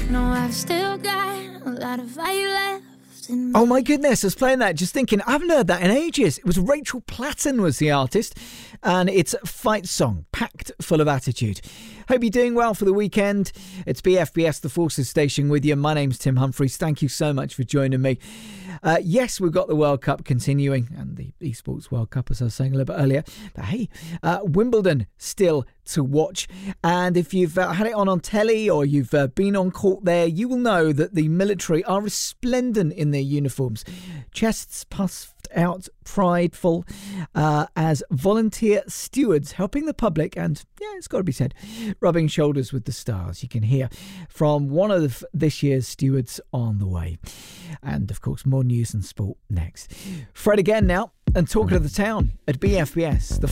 No, I've still got a lot of fire left. Oh my goodness, I was playing that just thinking, I haven't heard that in ages. It was Rachel Platten was the artist, and it's a fight song packed full of attitude. Hope you're doing well for the weekend. It's BFBS, the Forces Station, with you. My name's Tim Humphreys. Thank you so much for joining me. Yes, we've got the World Cup continuing, and the Esports World Cup, as I was saying a little bit earlier. But hey, Wimbledon still to watch. And if you've had it on telly or you've been on court there, you will know that the military are resplendent in their uniforms. Chests puffed out, prideful, as volunteer stewards helping the public and, yeah, it's got to be said, rubbing shoulders with the stars. You can hear from one of this year's stewards on the way. And, of course, more news and sport next. Fred again now, and talking of the town at BFBS.